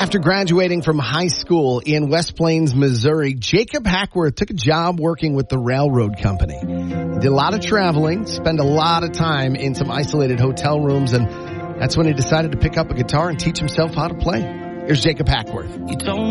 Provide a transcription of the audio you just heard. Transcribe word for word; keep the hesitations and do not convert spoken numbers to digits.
After graduating from high school in West Plains, Missouri, Jacob Hackworth took a job working with the railroad company. He did a lot of traveling, spent a lot of time in some isolated hotel rooms, and that's when he decided to pick up a guitar and teach himself how to play. Here's Jacob Hackworth. You don't